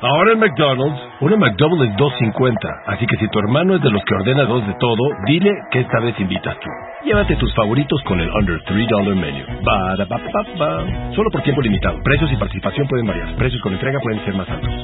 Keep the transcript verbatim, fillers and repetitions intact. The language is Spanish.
Ahora en McDonald's, una McDouble es dos cincuenta. Así que si tu hermano es de los que ordena dos de todo, dile que esta vez invitas tú. Llévate tus favoritos con el Under tres dólares Menu. Ba-da-ba-ba-ba. Solo por tiempo limitado. Precios y participación pueden variar. Precios con entrega pueden ser más altos.